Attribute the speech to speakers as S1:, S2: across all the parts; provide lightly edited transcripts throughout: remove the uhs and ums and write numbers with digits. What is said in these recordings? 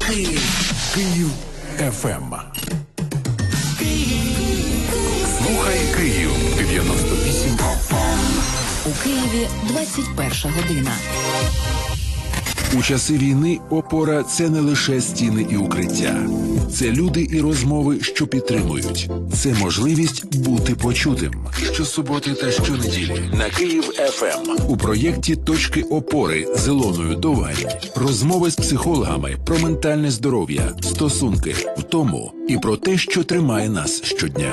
S1: Київ ФМ. Слухай Київ 98 FM.
S2: У Києві 21 година.
S1: У часи війни опора – це не лише стіни і укриття. Це люди і розмови, що підтримують. Це можливість бути почутим. Щосуботи та щонеділі на Київ ФМ у проєкті «Точки опори» з Ілоною Довгань. Розмови з психологами про ментальне здоров'я, стосунки, втому і про те, що тримає нас щодня.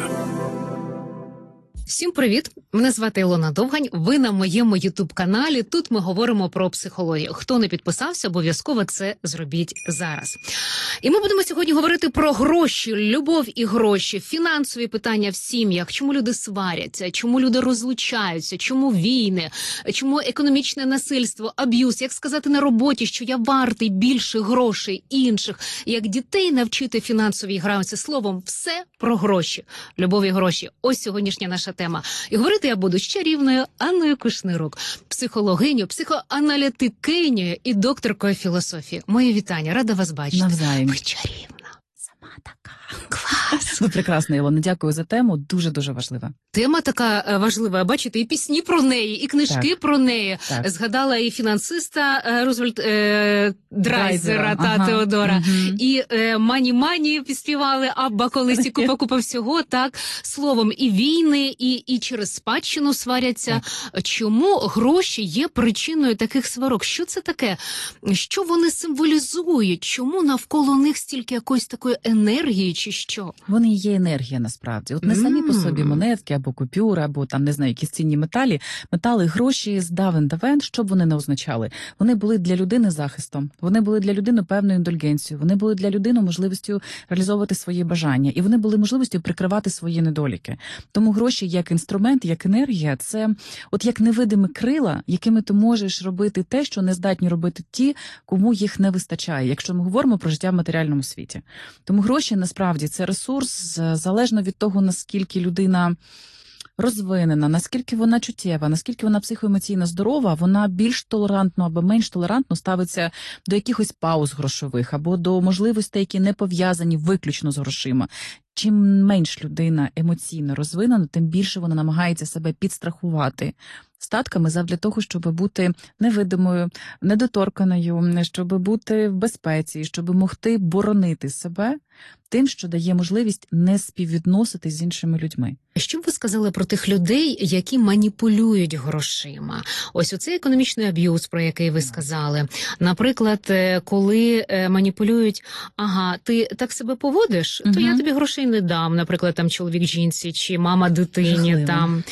S3: Всім привіт! Мене звати Ілона Довгань. Ви на моєму ютуб-каналі. Тут ми говоримо про психологію. Хто не підписався, обов'язково це зробіть зараз. І ми будемо сьогодні говорити про гроші, любов і гроші, фінансові питання в сім'ях, чому люди сваряться, чому люди розлучаються, чому війни, чому економічне насильство, аб'юз, як сказати на роботі, що я вартий більше грошей інших, як дітей навчити фінансовій грамоті. Словом, все про гроші. Любов і гроші. Ось сьогоднішня наша тема. І говорити я буду з чарівною Анною Кушнирук, психологиню, психоаналітикиню і докторкою філософії. Моє вітання, рада вас бачити.
S4: Навзаєм.
S3: Ви чарівна.
S4: Сама така.
S3: Клас.
S4: Ну, прекрасно, Ілона, дякую за тему, дуже-дуже важлива.
S3: Тема така важлива, бачите, і пісні про неї, і книжки
S4: так.
S3: про неї.
S4: Так.
S3: Згадала і фінансиста Рузвельт Драйзера та
S4: ага.
S3: Теодора.
S4: Угу.
S3: І Мані-Мані співали, Абба колись, і купа всього, так. Словом, і війни, і через спадщину сваряться. Так. Чому гроші є причиною таких сварок? Що це таке? Що вони символізують? Чому навколо них стільки якоїсь такої енергії, чи що?
S4: Вони є енергія, насправді. От не самі по собі монетки, або купюри, або там, не знаю, якісь цінні метали, гроші з давен, що б вони не означали. Вони були для людини захистом, вони були для людини певною індульгенцією, вони були для людини можливістю реалізовувати свої бажання, і вони були можливістю прикривати свої недоліки. Тому гроші як інструмент, як енергія, це от як невидимі крила, якими ти можеш робити те, що не здатні робити ті, кому їх не вистачає, якщо ми говоримо про життя в матеріальному світі. Тому гроші, насправді, це ресурс, залежно від того, наскільки людина розвинена, наскільки вона чуттєва, наскільки вона психоемоційно здорова, вона більш толерантно або менш толерантно ставиться до якихось пауз грошових, або до можливостей, які не пов'язані виключно з грошима. Чим менш людина емоційно розвинена, тим більше вона намагається себе підстрахувати статками задля того, щоб бути невидимою, недоторканою, щоб бути в безпеці, щоб могти боронити себе тим, що дає можливість не співвідноситись з іншими людьми.
S3: Що б ви сказали про тих людей, які маніпулюють грошима? Ось оцей економічний аб'юз, про який ви сказали. Наприклад, коли маніпулюють, ага, ти так себе поводиш, то я тобі грошей не дам. Наприклад, там чоловік жінці чи мама дитині.
S4: Жахливо.
S3: Там.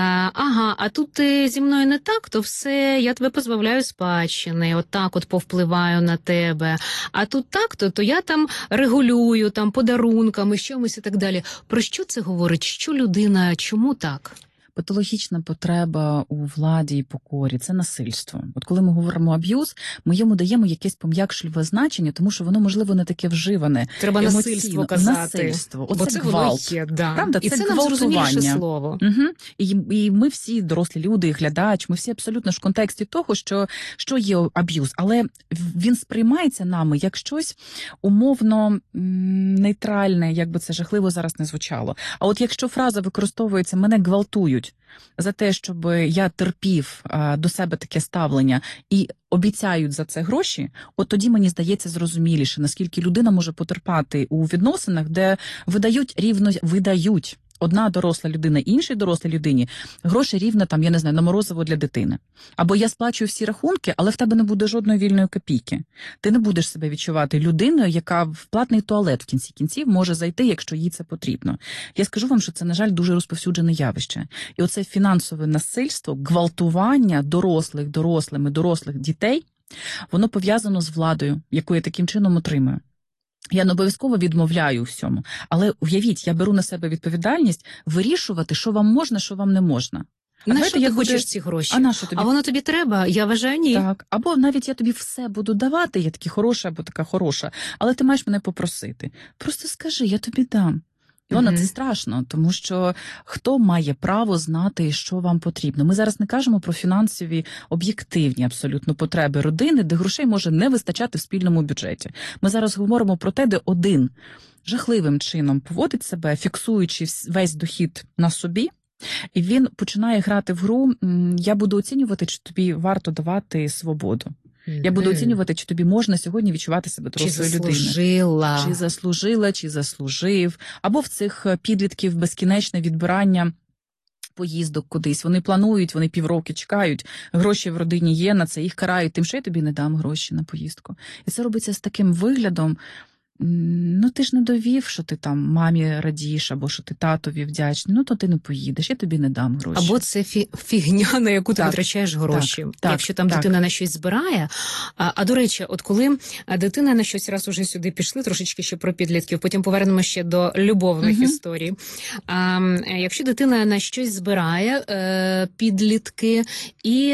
S3: Ага, а тут ти зі мною не так, то все, я тебе позбавляю спадщини, отак от повпливаю на тебе. А тут так, то я там регулюю, там подарунками, чомусь і так далі. Про що це говорить? Що людина, чому так?
S4: Патологічна потреба у владі і покорі – це насильство. От коли ми говоримо аб'юз, ми йому даємо якесь пом'якшливе значення, тому що воно, можливо, не таке вживане.
S3: Треба
S4: емоційно.
S3: насильство казати.
S4: Насильство.
S3: Бо
S4: Оце
S3: це
S4: гвалт.
S3: воно є, да.
S4: Правда?
S3: І
S4: Це
S3: це нам зрозуміліше
S4: гвалтування.
S3: слово.
S4: Угу. І ми всі, дорослі люди, глядач, ми всі абсолютно ж в контексті того, що є аб'юз. Але він сприймається нами як щось умовно нейтральне, як би це жахливо зараз не звучало. А от якщо фраза використовується «мене гвалтують», за те, щоб я терпів до себе таке ставлення і обіцяють за це гроші, от тоді мені здається зрозуміліше, наскільки людина може потерпати у відносинах, де видають одна доросла людина іншій дорослій людині гроші рівно там, я не знаю, на морозиво для дитини. Або я сплачую всі рахунки, але в тебе не буде жодної вільної копійки. Ти не будеш себе відчувати людиною, яка в платний туалет в кінці кінців може зайти, якщо їй це потрібно. Я скажу вам, що це, на жаль, дуже розповсюджене явище. І оце фінансове насильство, гвалтування дорослих дітей, воно пов'язано з владою, яку я таким чином отримую. Я не обов'язково відмовляю всьому, але уявіть, я беру на себе відповідальність вирішувати, що вам можна, що вам не можна.
S3: На що ти хочеш ці гроші?
S4: А на що тобі?
S3: А воно тобі треба? Я вважаю, ні.
S4: Так, або навіть я тобі все буду давати, я такий хороша або така хороша, але ти маєш мене попросити. Просто скажи, я тобі дам. Ілона, це страшно, тому що хто має право знати, що вам потрібно? Ми зараз не кажемо про фінансові об'єктивні абсолютно потреби родини, де грошей може не вистачати в спільному бюджеті. Ми зараз говоримо про те, де один жахливим чином поводить себе, фіксуючи весь дохід на собі, і він починає грати в гру «я буду оцінювати, чи тобі варто давати свободу». Я буду оцінювати, чи тобі можна сьогодні відчувати себе дорослою людиною. Чи заслужила, чи заслужив. Або в цих підлітків безкінечне відбирання поїздок кудись. Вони планують, вони півроку чекають, гроші в родині є на це, їх карають тим, що я тобі не дам гроші на поїздку. І це робиться з таким виглядом, ну ти ж не довів, що ти там мамі радієш, або що ти татові вдячний, ну то ти не поїдеш, я тобі не дам гроші.
S3: Або це фігня, на яку ти витрачаєш гроші. Якщо там дитина на щось збирає. А до речі, от коли дитина на щось, раз уже сюди пішли, трошечки ще про підлітків, потім повернемо ще до любовних історій. Якщо дитина на щось збирає, підлітки, і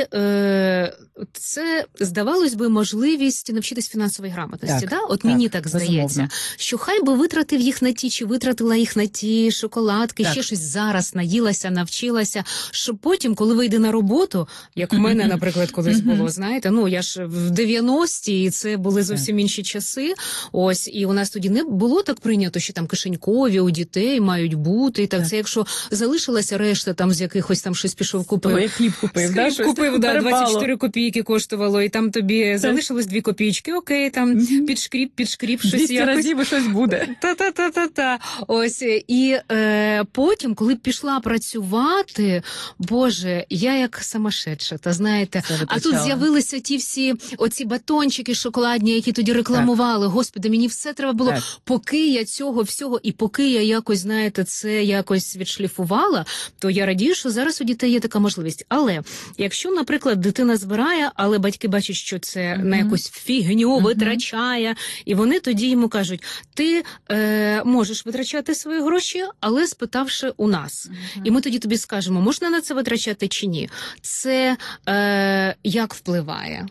S3: це, здавалось би, можливість навчитись фінансової грамотності. От мені так здається, що хай би витратив їх на ті, чи витратила їх на ті шоколадки, ще щось зараз наїлася, навчилася, щоб потім, коли вийде на роботу, як у мене, наприклад, колись було, знаєте, ну я ж в 90-ті, і це були зовсім інші часи, ось, і у нас тоді не було так прийнято, що там кишенькові у дітей мають бути, і так, це якщо залишилася решта, там з якихось там щось пішов купив.
S4: Я хліб купив,
S3: купив, 24 копійки коштувало, і там тобі залишилось 2 копійки, окей, там підшкріп, щось
S4: 200
S3: якось.
S4: разів і щось буде.
S3: Та. Ось, і потім, коли пішла працювати, Боже, я як самошедша, та знаєте, а тут з'явилися ті всі оці батончики шоколадні, які тоді рекламували. Господи, мені все треба було, поки я цього всього, і поки я якось, знаєте, це якось відшліфувала, то я радію, що зараз у дітей є така можливість. Але якщо, наприклад, дитина збирає, але батьки бачать, що це на якусь фігню витрачає, і вони тоді йому кажуть, ти можеш витрачати свої гроші, але спитавши у нас. І ми тоді тобі скажемо, можна на це витрачати чи ні. Це як впливає?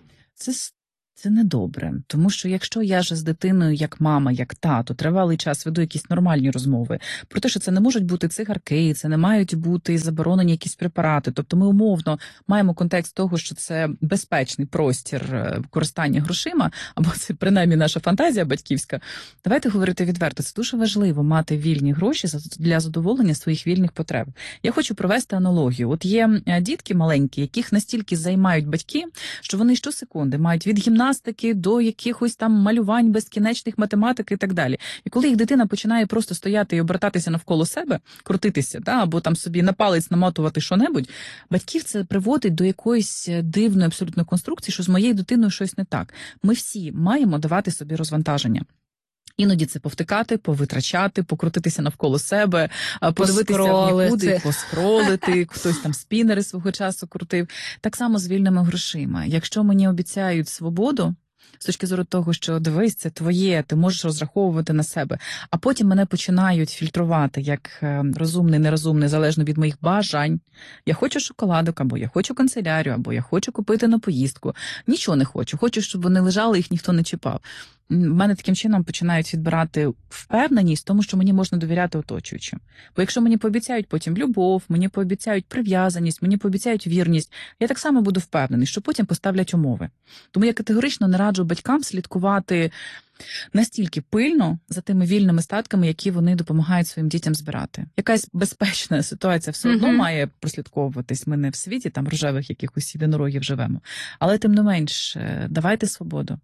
S4: Це недобре, тому що якщо я ж з дитиною, як мама, як тато, тривалий час веду якісь нормальні розмови про те, що це не можуть бути цигарки, це не мають бути заборонені якісь препарати, тобто ми умовно маємо контекст того, що це безпечний простір використання грошима, або це принаймні наша фантазія батьківська, давайте говорити відверто, це дуже важливо мати вільні гроші для задоволення своїх вільних потреб. Я хочу провести аналогію. От є дітки маленькі, яких настільки займають батьки, що вони щосекунди мають від гімнастики до якихось там малювань безкінечних, математики і так далі. І коли їх дитина починає просто стояти і обертатися навколо себе, крутитися, або там собі на палець намотувати що-небудь, батьків це приводить до якоїсь дивної абсолютно конструкції, що з моєю дитиною щось не так. Ми всі маємо давати собі розвантаження. Іноді це повтикати, повитрачати, покрутитися навколо себе, подивитися в нікуди, поскролити, хтось там спінери свого часу крутив. Так само з вільними грошима. Якщо мені обіцяють свободу, з точки зору того, що дивись, це твоє, ти можеш розраховувати на себе, а потім мене починають фільтрувати як розумний, нерозумний, залежно від моїх бажань. Я хочу шоколадок, або я хочу канцелярію, або я хочу купити на поїздку. Нічого не хочу. Хочу, щоб вони лежали, їх ніхто не чіпав. В мене таким чином починають відбирати впевненість в тому, що мені можна довіряти оточуючим. Бо якщо мені пообіцяють потім любов, мені пообіцяють прив'язаність, мені пообіцяють вірність, я так само буду впевнений, що потім поставлять умови. Тому я категорично не раджу батькам слідкувати настільки пильно за тими вільними статками, які вони допомагають своїм дітям збирати. Якась безпечна ситуація все одно має прослідковуватись. Ми не в світі там рожевих якихось єдинорогів живемо. Але тим не менш, давайте свободу.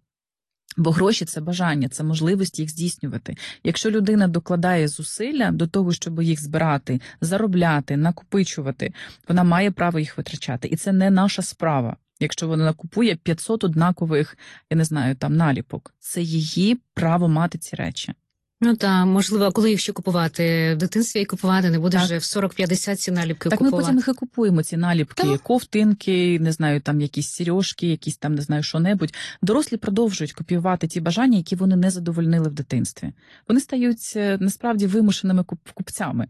S4: Бо гроші – це бажання, це можливість їх здійснювати. Якщо людина докладає зусилля до того, щоб їх збирати, заробляти, накопичувати, вона має право їх витрачати. І це не наша справа. Якщо вона накупує 500 однакових, я не знаю, там наліпок, це її право мати ці речі.
S3: Ну так, можливо, коли їх ще купувати? В дитинстві і купувати не будеш вже в 40-50 ці наліпки купувати.
S4: Так ми потім їх і купуємо, ці наліпки, ковтинки, не знаю, там якісь сережки, якісь там, не знаю, що-небудь. Дорослі продовжують копіювати ті бажання, які вони не задовольнили в дитинстві. Вони стають, насправді, вимушеними купцями.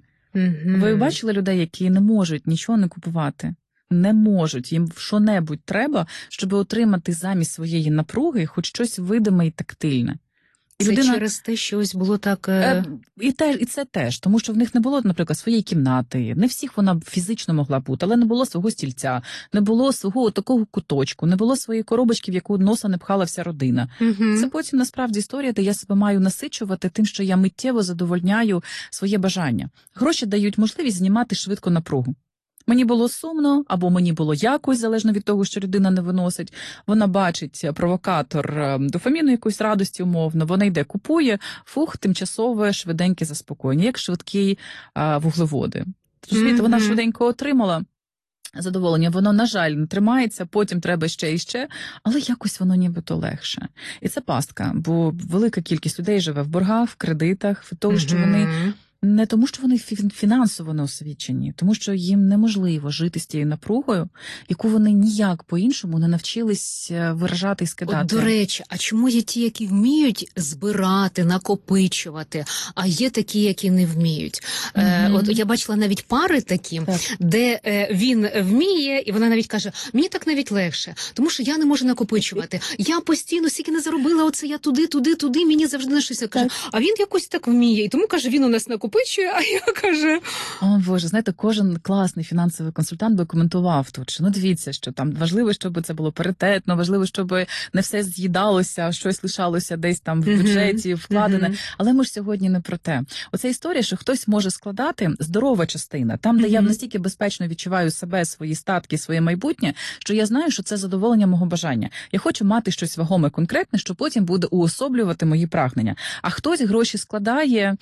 S4: Ви бачили людей, які не можуть нічого не купувати? Не можуть, їм що-небудь треба, щоб отримати замість своєї напруги хоч щось видиме і тактильне.
S3: Це
S4: людина...
S3: через те, що ось було так...
S4: І це теж, тому що в них не було, наприклад, своєї кімнати, не всіх вона фізично могла бути, але не було свого стільця, не було свого такого куточку, не було своєї коробочки, в яку носа не пхала вся родина. Це потім, насправді, історія, де я себе маю насичувати тим, що я миттєво задовольняю своє бажання. Гроші дають можливість знімати швидко напругу. Мені було сумно, або мені було якось, залежно від того, що людина не виносить. Вона бачить провокатор дофаміну, якоїсь радості умовно, вона йде, купує, тимчасове, швиденьке заспокоєння, як швидкі вуглеводи. Розумієте, вона швиденько отримала задоволення, воно, на жаль, не тримається, потім треба ще і ще, але якось воно нібито легше. І це пастка, бо велика кількість людей живе в боргах, в кредитах, від того, що вони... Не тому, що вони фінансово не освічені, тому що їм неможливо жити з тією напругою, яку вони ніяк по-іншому не навчились виражати і скидати.
S3: От, до речі, а чому є ті, які вміють збирати, накопичувати, а є такі, які не вміють? От я бачила навіть пари такі, де він вміє, і вона навіть каже, мені так навіть легше, тому що я не можу накопичувати. Я постійно, стільки не заробила, оце я туди, мені завжди на щось каже. А він якось так вміє, і тому, каже, він у нас накопичує, а я кажу...
S4: О, Боже, знаєте, кожен класний фінансовий консультант би коментував тут, що, дивіться, що там важливо, щоб це було паритетно, важливо, щоб не все з'їдалося, щось лишалося десь там в бюджеті вкладене. Але ми ж сьогодні не про те. Оця історія, що хтось може складати, здорова частина, там, де я настільки безпечно відчуваю себе, свої статки, своє майбутнє, що я знаю, що це задоволення мого бажання. Я хочу мати щось вагоме, конкретне, що потім буде уособлювати мої прагнення. А хтось гроші складає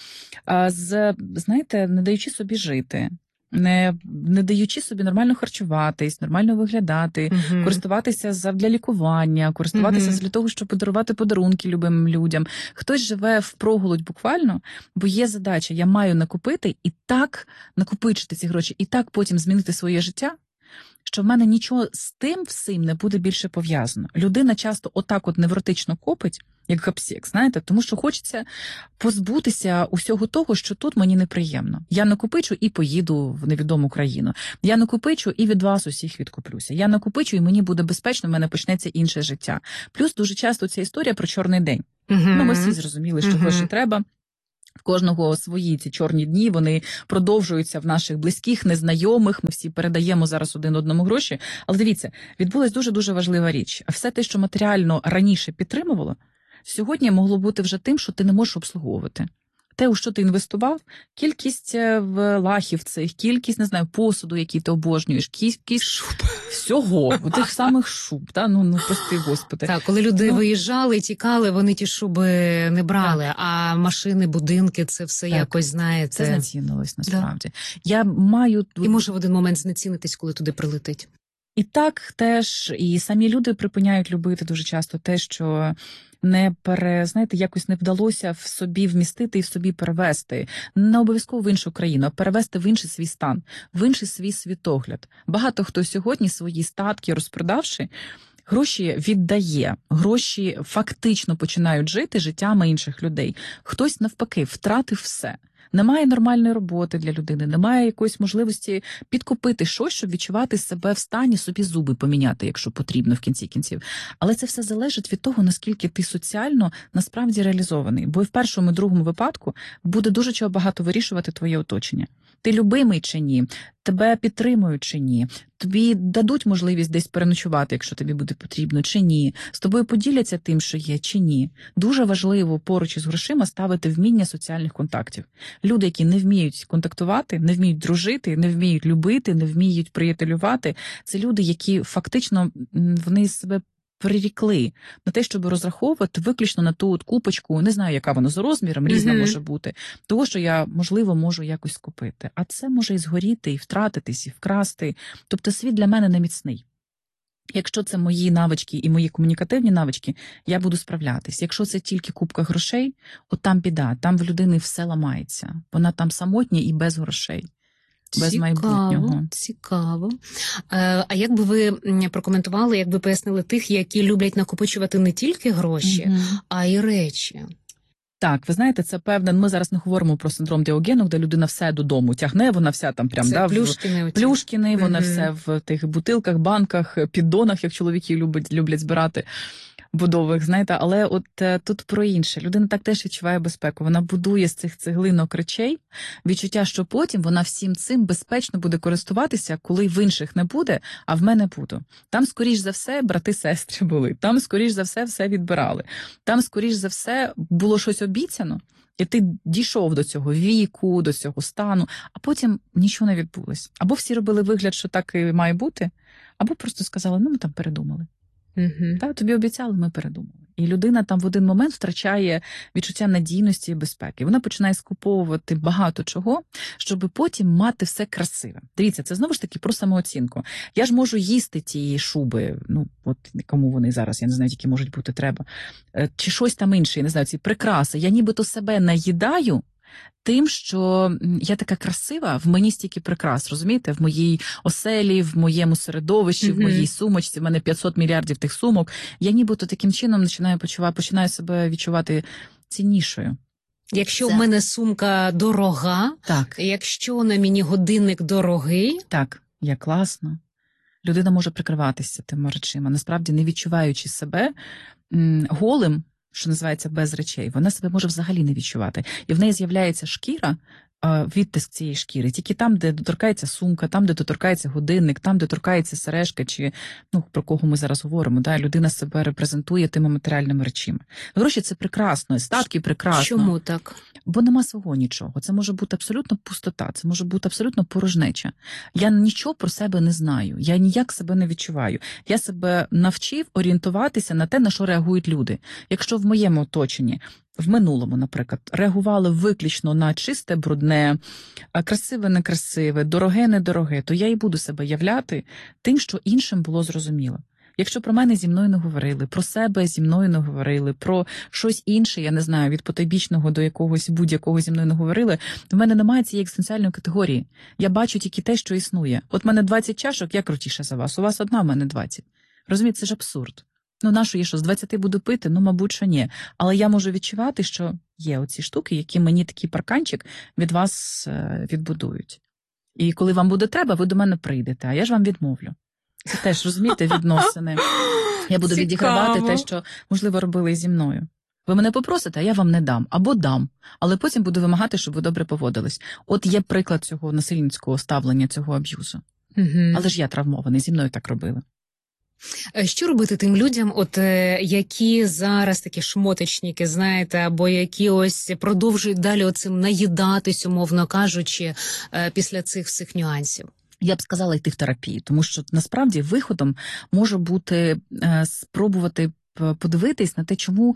S4: знаєте, не даючи собі жити, не даючи собі нормально харчуватись, нормально виглядати, користуватися для лікування, користуватися для того, щоб подарувати подарунки любим людям. Хтось живе впроголодь буквально, бо є задача, я маю накопити і так накопичити ці гроші, і так потім змінити своє життя, що в мене нічого з тим всім не буде більше пов'язано. Людина часто отак от невротично копить, як гапсек, знаєте, тому що хочеться позбутися усього того, що тут мені неприємно. Я накопичу і поїду в невідому країну. Я накопичу і від вас усіх відкуплюся. Я накопичу і мені буде безпечно, в мене почнеться інше життя. Плюс дуже часто ця історія про чорний день. Ми всі зрозуміли, що гроші треба. В кожного свої ці чорні дні, вони продовжуються в наших близьких, незнайомих, ми всі передаємо зараз один одному гроші. Але дивіться, відбулась дуже-дуже важлива річ. Все те, що матеріально раніше підтримувало, сьогодні могло бути вже тим, що ти не можеш обслуговувати. Те, у що ти інвестував, кількість в лахів цих, кількість, не знаю, посуду, який ти обожнюєш, кількість шуб. Всього, тих самих шуб, та? Прости, Господи.
S3: Так, коли люди виїжджали, тікали, вони ті шуби не брали, а машини, будинки, це все якось, знаєте...
S4: Це знецінилось, насправді. Я маю...
S3: І може в один момент знецінитись, коли туди прилетить.
S4: І так теж, і самі люди припиняють любити дуже часто те, що знаєте, якось не вдалося в собі вмістити і в собі перевести. Не обов'язково в іншу країну, а перевести в інший свій стан, в інший свій світогляд. Багато хто сьогодні свої статки розпродавши, гроші віддає, гроші фактично починають жити життями інших людей. Хтось навпаки втратив все. Немає нормальної роботи для людини, немає якоїсь можливості підкупити щось, щоб відчувати себе в стані, собі зуби поміняти, якщо потрібно в кінці кінців. Але це все залежить від того, наскільки ти соціально насправді реалізований. Бо і в першому і другому випадку буде дуже чого багато вирішувати твоє оточення. Ти любимий чи ні, тебе підтримують чи ні, тобі дадуть можливість десь переночувати, якщо тобі буде потрібно, чи ні, з тобою поділяться тим, що є, чи ні. Дуже важливо поруч із грошима ставити вміння соціальних контактів. Люди, які не вміють контактувати, не вміють дружити, не вміють любити, не вміють приятелювати, це люди, які фактично, вони себе прирікли на те, щоб розраховувати виключно на ту от купочку, не знаю, яка вона за розміром, різна може бути, того, що я, можливо, можу якось купити. А це може і згоріти, і втратитись, і вкрасти. Тобто світ для мене не міцний. Якщо це мої навички і мої комунікативні навички, я буду справлятись. Якщо це тільки купка грошей, от там біда, там в людини все ламається. Вона там самотня і без грошей. Без майбутнього.
S3: Цікаво. А як би ви прокоментували, як би пояснили тих, які люблять накопичувати не тільки гроші, а й речі?
S4: Так, ви знаєте, це певне, ми зараз не говоримо про синдром Діогену, де людина все додому тягне, вона вся там прям,
S3: це
S4: плюшкіни, вона все в тих бутилках, банках, піддонах, як чоловіки люблять збирати. будових, знаєте, але от тут про інше. Людина так теж відчуває безпеку. Вона будує з цих цеглинок речей відчуття, що потім вона всім цим безпечно буде користуватися, коли в інших не буде, а в мене буду. Там, скоріш за все, брати-сестри були. Там, скоріш за все відбирали. Там, скоріш за все, було щось обіцяно, і ти дійшов до цього віку, до цього стану, а потім нічого не відбулось. Або всі робили вигляд, що так і має бути, або просто сказали, ну ми там передумали. Та, тобі обіцяли, ми передумали. І людина там в один момент втрачає відчуття надійності і безпеки. Вона починає скуповувати багато чого, щоб потім мати все красиве. Дивіться, це знову ж таки про самооцінку. Я ж можу їсти ті шуби, ну, от кому вони зараз, я не знаю, які можуть бути треба, чи щось там інше, я не знаю, ці прикраси. Я нібито себе наїдаю тим, що я така красива, в мені стільки прикрас, розумієте? В моїй оселі, в моєму середовищі, в моїй сумочці, в мене 500 мільярдів тих сумок. Я нібито таким чином починаю себе відчувати ціннішою.
S3: Якщо в мене сумка дорога,
S4: так.
S3: Якщо на мені годинник дорогий.
S4: Так, я класно. Людина може прикриватися тими речима, насправді не відчуваючи себе голим, що називається без речей, вона себе може взагалі не відчувати. І в неї з'являється шкіра, відтиск цієї шкіри, тільки там, де доторкається сумка, там, де доторкається годинник, там, де торкається сережка, чи, ну, про кого ми зараз говоримо, да? Людина себе репрезентує тими матеріальними речами. Гроші – це прекрасно, статки – прекрасно.
S3: Чому так?
S4: Бо нема свого нічого. Це може бути абсолютно пустота, це може бути абсолютно порожнеча. Я нічого про себе не знаю, я ніяк себе не відчуваю. Я себе навчив орієнтуватися на те, на що реагують люди. Якщо в моєму оточенні, в минулому, наприклад, реагували виключно на чисте, брудне, красиве-некрасиве, дороге-недороге, то я і буду себе являти тим, що іншим було зрозуміло. Якщо про мене зі мною не говорили, про себе зі мною не говорили, про щось інше, я не знаю, від потойбічного до якогось будь-якого зі мною не говорили, в мене немає цієї екзистенціальної категорії. Я бачу тільки те, що існує. От в мене 20 чашок, я крутіша за вас, у вас одна, в мене 20. Розумієте, це ж абсурд. Ну, нащо я що, з 20 буду пити? Ну, мабуть, що ні. Але я можу відчувати, що є оці штуки, які мені такий парканчик від вас відбудують. І коли вам буде треба, ви до мене прийдете, а я ж вам відмовлю. Це теж, розумієте, відносини. Я буду відігравати те, що, можливо, робили зі мною. Ви мене попросите, а я вам не дам. Або дам. Але потім буду вимагати, щоб ви добре поводились. От є приклад цього насильницького ставлення, цього аб'юзу. Але ж я травмований, зі мною так робили.
S3: Що робити тим людям, от які зараз такі шмоточники, знаєте, або які ось продовжують далі оцим наїдатись, умовно кажучи, після цих всіх нюансів?
S4: Я б сказала йти в терапію, тому що насправді виходом може бути спробувати подивитись на те, чому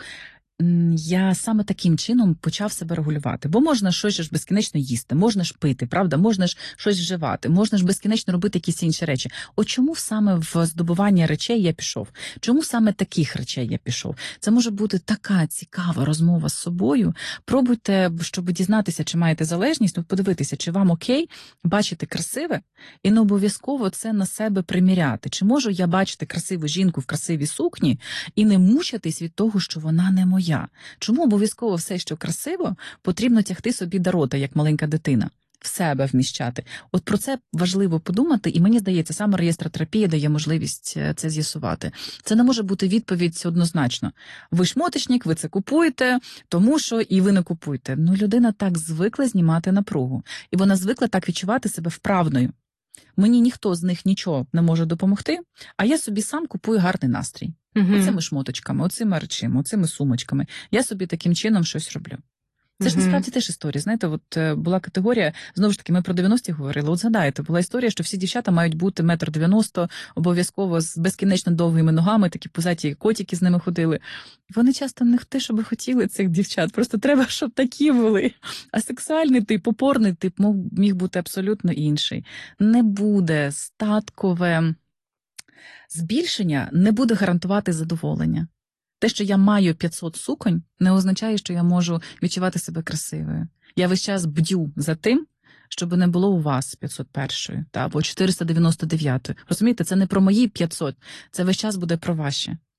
S4: я саме таким чином почав себе регулювати. Бо можна щось ж безкінечно їсти, можна ж пити, правда, можна ж щось вживати, можна ж безкінечно робити якісь інші речі. От чому саме в здобування речей я пішов? Чому саме таких речей я пішов? Це може бути така цікава розмова з собою. Пробуйте, щоб дізнатися, чи маєте залежність, ну, подивитися, чи вам окей бачити красиве, і не обов'язково це на себе приміряти. Чи можу я бачити красиву жінку в красивій сукні і не мучитись від того, що вона не моя? Чому обов'язково все, що красиво, потрібно тягти собі до рота, як маленька дитина? В себе вміщати. От про це важливо подумати, і мені здається, саме реєстротерапія дає можливість це з'ясувати. Це не може бути відповідь однозначно. Ви шмоточник, ви це купуєте, тому що і ви не купуєте. Ну, людина так звикла знімати напругу. І вона звикла так відчувати себе вправною. Мені ніхто з них нічого не може допомогти, а я собі сам купую гарний настрій. Оцими шмоточками, оцими речами, оцими сумочками. Я собі таким чином щось роблю. Це ж насправді теж історія. Знаєте, от була категорія, знову ж таки, ми про 90-ті говорили. От згадайте, була історія, що всі дівчата мають бути 1,90 м, обов'язково з безкінечно довгими ногами, такі пузаті котики з ними ходили. Вони часто не те, щоб хотіли цих дівчат, просто треба, щоб такі були. А сексуальний тип, опорний тип міг бути абсолютно інший. Не буде статкове збільшення, не буде гарантувати задоволення. Те, що я маю 500 суконь, не означає, що я можу відчувати себе красивою. Я весь час бдю за тим, щоб не було у вас 501-ї або 499-ї. Розумієте, це не про мої 500, це весь час буде про ваші.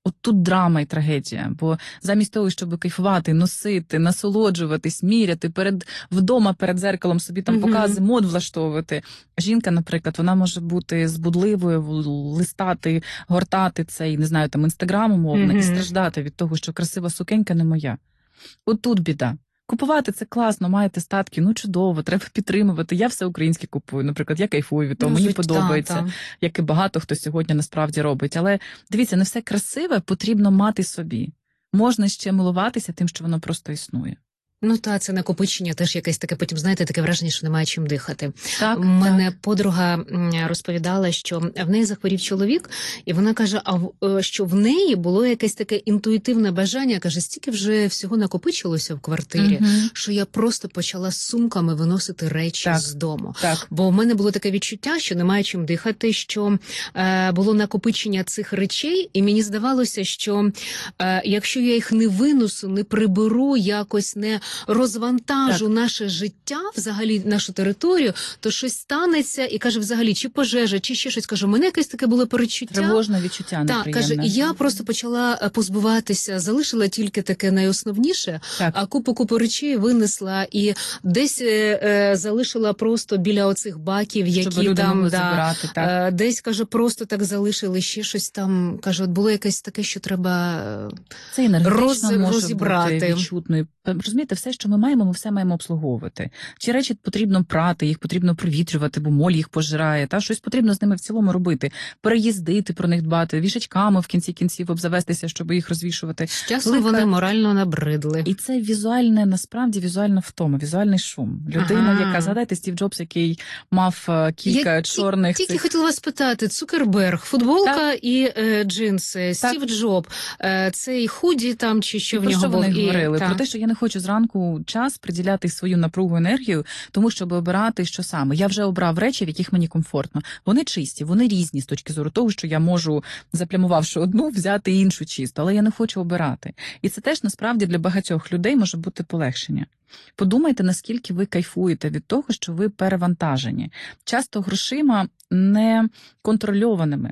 S4: От тут драма і трагедія, бо замість того, щоб кайфувати, носити, насолоджуватись, міряти вдома перед зеркалом собі там покази, мод влаштовувати. Жінка, наприклад, вона може бути збудливою, листати, гортати цей, не знаю, там інстаграм умовно, і страждати від того, що красива сукенька не моя. От тут біда. Купувати це класно, маєте статки, ну чудово, треба підтримувати. Я все українське купую, наприклад, я кайфую від того, мені подобається, як і багато хто сьогодні насправді робить. Але дивіться, не все красиве потрібно мати собі. Можна ще милуватися тим, що воно просто існує.
S3: Ну та це накопичення теж якесь таке, потім, знаєте, таке враження, що немає чим дихати.
S4: Так,
S3: мене подруга розповідала, що в неї захворів чоловік, і вона каже, що в неї було якесь таке інтуїтивне бажання, каже, стільки вже всього накопичилося в квартирі, що я просто почала з сумками виносити речі з дому.
S4: Так.
S3: Бо в мене було таке відчуття, що немає чим дихати, що було накопичення цих речей, і мені здавалося, що якщо я їх не винесу, не приберу, якось не розвантажу наше життя, взагалі нашу територію, то щось станеться, і каже, взагалі, чи пожежа, чи ще щось. Каже, у мене якесь таке було перечуття.
S4: Тривожне відчуття неприємне.
S3: Так, каже, і я просто почала позбуватися, залишила тільки таке найосновніше, а купу речей винесла і десь залишила просто біля оцих баків, які там, забирати, десь, каже, просто так залишили, ще щось там, каже, от було якесь таке, що треба
S4: це енергетично
S3: розібрати.
S4: Може бути відчутною. Розумієте, все, що ми маємо, ми все маємо обслуговувати. Ці речі потрібно прати, їх потрібно провітрювати, бо моль їх пожирає, щось потрібно з ними в цілому робити. Переїздити, про них дбати, вішачками в кінці кінців обзавестися, щоб їх розвішувати.
S3: З часом вони морально набридли.
S4: І це візуальне, насправді, візуальна втома, візуальний шум. Людина, яка, згадайте, Стів Джобс, який мав кілька чорних...
S3: Тільки хотіла вас питати, Цукерберг, футболка і джинси, Стів Джоб, цей худі там, чи що в нього був?
S4: Про що вони говорили? Про те, що я не хочу зранку час приділяти свою напругу, енергію, тому щоб обирати, що саме. Я вже обрав речі, в яких мені комфортно. Вони чисті, вони різні з точки зору того, що я можу, заплямувавши одну, взяти іншу чисту, але я не хочу обирати. І це теж, насправді, для багатьох людей може бути полегшення. Подумайте, наскільки ви кайфуєте від того, що ви перевантажені. Часто грошима не контрольованими.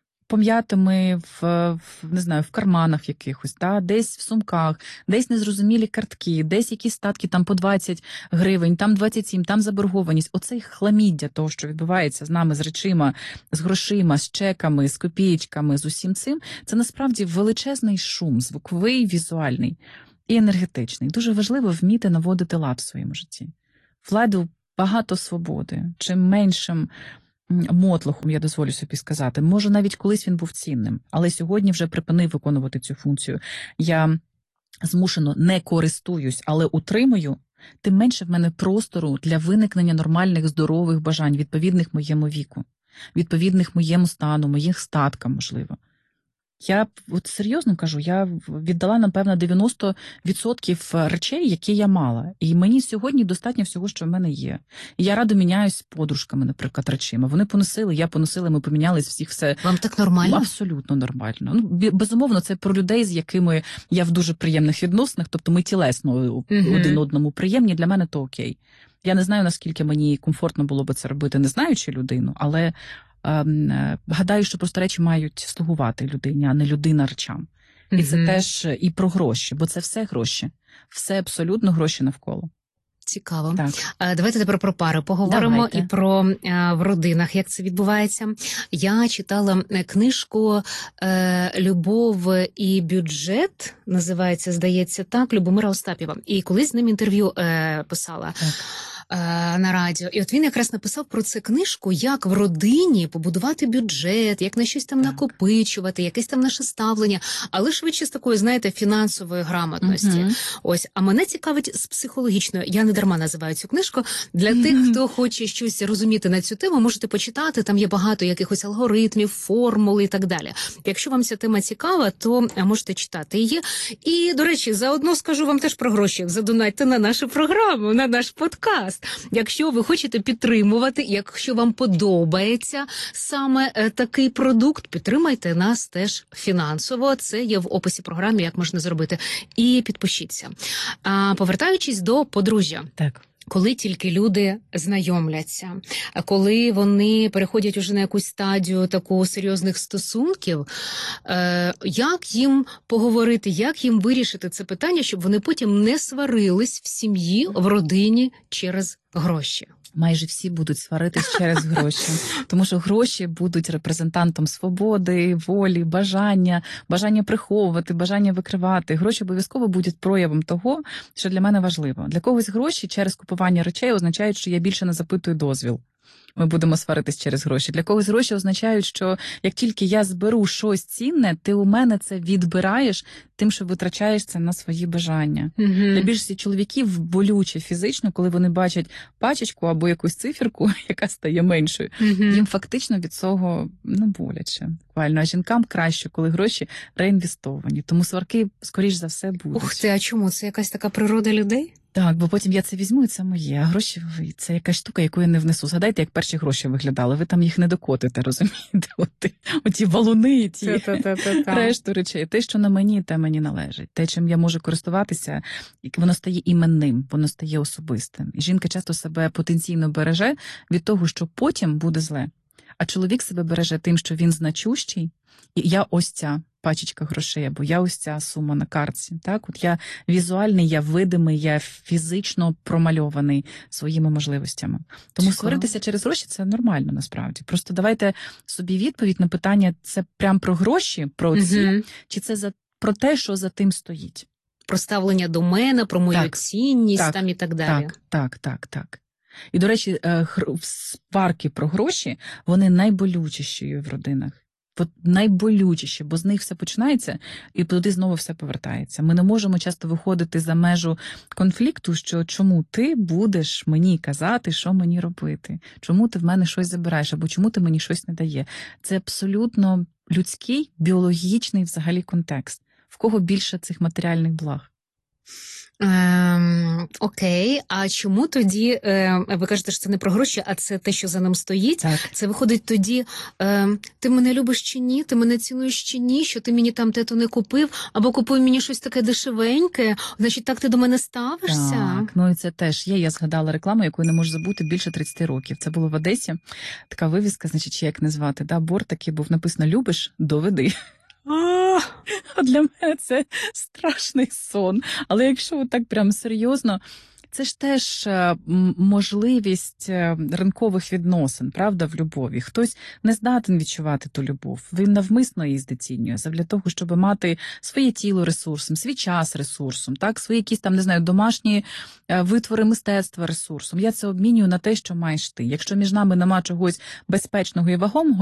S4: Пом'ятими не знаю, в карманах якихось, десь в сумках, десь незрозумілі картки, десь якісь статки там по 20 гривень, там 27, там заборгованість. Оцей хламіддя того, що відбувається з нами, з речима, з грошима, з чеками, з копієчками, з усім цим, це насправді величезний шум, звуковий, візуальний і енергетичний. Дуже важливо вміти наводити лад в своєму житті. Владу багато свободи, чим меншим мотлохом, я дозволю собі сказати. Може, навіть колись він був цінним, але сьогодні вже припинив виконувати цю функцію. Я змушено не користуюсь, але утримую, тим менше в мене простору для виникнення нормальних, здорових бажань, відповідних моєму віку, відповідних моєму стану, моїх статкам, можливо. Я от серйозно кажу, я віддала, напевно, 90% речей, які я мала. І мені сьогодні достатньо всього, що в мене є. І я радо міняюсь з подружками, наприклад, речима. Вони поносили, я поносила, ми помінялись всіх все.
S3: Вам так нормально?
S4: Абсолютно нормально. Ну, безумовно, це про людей, з якими я в дуже приємних відносинах, тобто ми тілесно один одному приємні, для мене то окей. Я не знаю, наскільки мені комфортно було би це робити, не знаючи людину, але... гадаю, що просто речі мають слугувати людині, а не людина речам. І це теж і про гроші, бо це все гроші. Все абсолютно гроші навколо.
S3: Цікаво.
S4: Так.
S3: Давайте тепер про пари поговоримо.
S4: Давайте.
S3: І про в родинах, як це відбувається. Я читала книжку «Любов і бюджет», називається, здається, так, Любомира Остапєва. І колись з ним інтерв'ю писала. Так. На радіо. І от він якраз написав про це книжку, як в родині побудувати бюджет, як на щось там накопичувати, якесь там наше ставлення, але швидше з такої, знаєте, фінансової грамотності. Ось, а мене цікавить з психологічної. Я не дарма називаю цю книжку. Для тих, хто хоче щось розуміти на цю тему, можете почитати, там є багато якихось алгоритмів, формул і так далі. Якщо вам ця тема цікава, то можете читати її. І, до речі, заодно скажу вам теж про гроші. Задонатьте на нашу програму, на наш подкаст. Якщо ви хочете підтримувати, якщо вам подобається саме такий продукт, підтримайте нас теж фінансово. Це є в описі програми, як можна зробити. І підпишіться. Повертаючись до подружжя.
S4: Так.
S3: коли тільки люди знайомляться, а коли вони переходять уже на якусь стадію таку серйозних стосунків, як їм поговорити, як їм вирішити це питання, щоб вони потім не сварились в сім'ї, в родині через гроші?
S4: Майже всі будуть сваритись через гроші, тому що гроші будуть репрезентантом свободи, волі, бажання приховувати, бажання викривати. Гроші обов'язково будуть проявом того, що для мене важливо. Для когось гроші через купування речей означають, що я більше не запитую дозвіл. Ми будемо сваритись через гроші. Для когось гроші означають, що як тільки я зберу щось цінне, ти у мене це відбираєш тим, що витрачаєш це на свої бажання. Для більшості чоловіків болюче фізично, коли вони бачать пачечку або якусь циферку, яка стає меншою. Їм фактично від цього боляче. Буквально. А жінкам краще, коли гроші реінвестовані. Тому сварки, скоріш за все, будуть.
S3: Ух ти, а чому? Це якась така природа людей?
S4: Так, бо потім я це візьму, і це моє. А гроші – це якась штука, яку я не внесу. Згадайте, як перші гроші виглядали. Ви там їх не докотите, розумієте? Оті валуни, ті решту речей. Те, що на мені, те мені належить. Те, чим я можу користуватися, воно стає іменним, воно стає особистим. І жінка часто себе потенційно береже від того, що потім буде зле. А чоловік себе береже тим, що він значущий, і я ось ця пачечка грошей, або я ось ця сума на картці. Так? От я візуальний, я видимий, я фізично промальований своїми можливостями. Тому сваритися через гроші – це нормально, насправді. Просто давайте собі відповідь на питання, це прям про гроші, про ці, чи це про те, що за тим стоїть.
S3: Про ставлення до мене, про мою цінність там і так далі.
S4: Так. І, до речі, сварки про гроші, вони найболючіші в родинах. От найболючіші, бо з них все починається і туди знову все повертається. Ми не можемо часто виходити за межу конфлікту, що чому ти будеш мені казати, що мені робити, чому ти в мене щось забираєш, або чому ти мені щось не дає. Це абсолютно людський, біологічний взагалі контекст. В кого більше цих матеріальних благ?
S3: Окей, а чому тоді, ви кажете, що це не про гроші, а це те, що за ним стоїть?
S4: Так.
S3: Це виходить тоді, ти мене любиш чи ні, ти мене цінуєш чи ні, що ти мені там те-то не купив, або купив мені щось таке дешевеньке, значить так ти до мене ставишся?
S4: Так, і це теж є. Я згадала рекламу, яку я не можу забути більше 30 років. Це було в Одесі, така вивіска, значить, чи як назвати, борт такий був написано «Любиш? Доведи». А для мене це страшний сон. Але якщо так прям серйозно, це ж теж можливість ринкових відносин, правда, в любові. Хтось не здатен відчувати ту любов. Він навмисно її знецінює для того, щоб мати своє тіло ресурсом, свій час ресурсом, так, свої якісь там, не знаю, домашні витвори мистецтва ресурсом. Я це обмінюю на те, що маєш ти. Якщо між нами нема чогось безпечного і вагомого,